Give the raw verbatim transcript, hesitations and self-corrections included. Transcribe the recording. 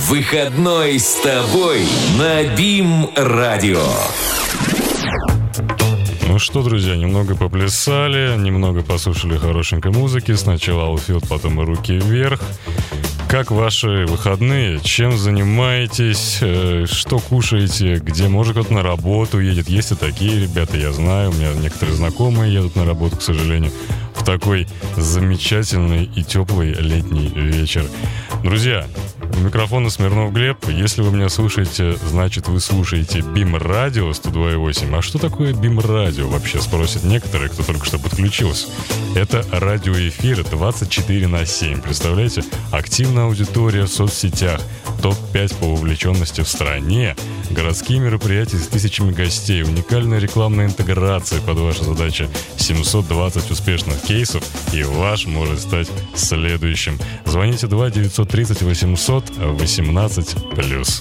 Выходной с тобой на БИМ-радио. Ну что, друзья, немного поплясали, немного послушали хорошенькой музыки. Сначала Outfield, потом и руки вверх. Как ваши выходные? Чем занимаетесь? Что кушаете? Где, может, кто-то на работу едет? Есть и такие ребята, я знаю. У меня некоторые знакомые едут на работу, к сожалению, в такой замечательный и теплый летний вечер. Друзья, у микрофона Смирнов Глеб. Если вы меня слушаете, значит, вы слушаете БИМ-радио сто два и восемь. А что такое БИМ-радио вообще, спросят некоторые, кто только что подключился. Это радиоэфир двадцать четыре на семь. Представляете? Активная аудитория в соцсетях. топ пять по вовлеченности в стране. Городские мероприятия с тысячами гостей. Уникальная рекламная интеграция под вашу задачу. семьсот двадцать успешных кейсов, и ваш может стать следующим. Звоните два девятьсот тридцать восемьсот восемнадцать плюс.